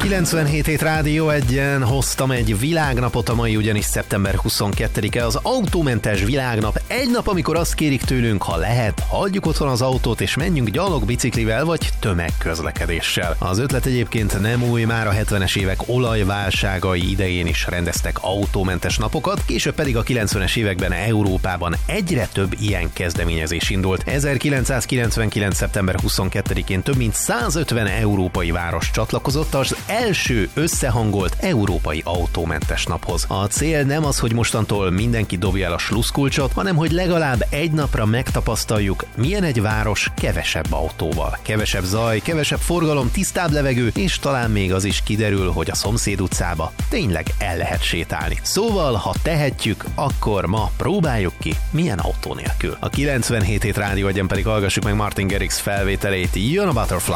97 hét Rádió Egyen hoztam egy világnapot, a mai ugyanis szeptember 22-e, az autómentes világnap. Egy nap, amikor azt kérik tőlünk, ha lehet, hagyjuk otthon az autót és menjünk gyalog, biciklivel vagy tömegközlekedéssel. Az ötlet egyébként nem új, már a 70-es évek olajválságai idején is rendeztek autómentes napokat, később pedig a 90-es években Európában egyre több ilyen kezdeményezés indult. 1999. szeptember 22-én több mint 150 európai város csatlakozott az első összehangolt európai autómentes naphoz. A cél nem az, hogy mostantól mindenki dobja el a sluszkulcsot, hanem hogy legalább egy napra megtapasztaljuk, milyen egy város kevesebb autóval. Kevesebb zaj, kevesebb forgalom, tisztább levegő, és talán még az is kiderül, hogy a szomszéd utcába tényleg el lehet sétálni. Szóval, ha tehetjük, akkor ma próbáljuk ki, milyen autó nélkül. A 97 hét Rádió Egyen pedig hallgassuk meg Martin Garrix felvételét, Jön a Butterfly.